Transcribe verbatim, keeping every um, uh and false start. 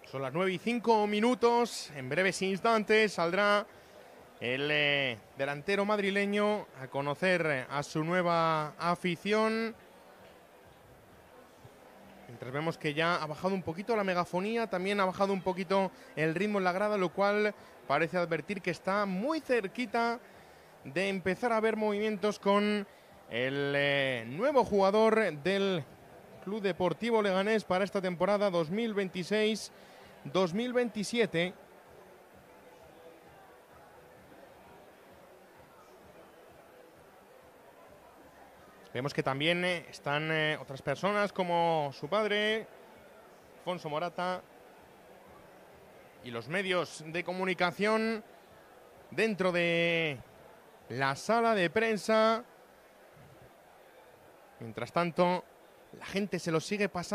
Son las nueve y cinco minutos. En breves instantes saldrá el eh, delantero madrileño a conocer a su nueva afición. Mientras vemos que ya ha bajado un poquito la megafonía, también ha bajado un poquito el ritmo en la grada, lo cual parece advertir que está muy cerquita de empezar a ver movimientos con el eh, nuevo jugador del Club Deportivo Leganés para esta temporada dos mil veintiséis dos mil veintisiete. Vemos que también eh, están eh, otras personas como su padre, Alfonso Morata, y los medios de comunicación dentro de la sala de prensa. Mientras tanto, la gente se lo sigue pasando.